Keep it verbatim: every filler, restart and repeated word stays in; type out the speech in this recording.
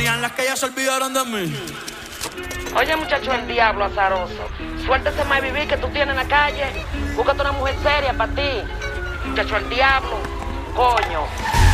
Decían las que ya se olvidaron de mí. Oye, muchacho, el diablo azaroso. Suéltese más vivir que tú tienes en la calle. Búscate una mujer seria para ti. Muchacho, el diablo. Coño.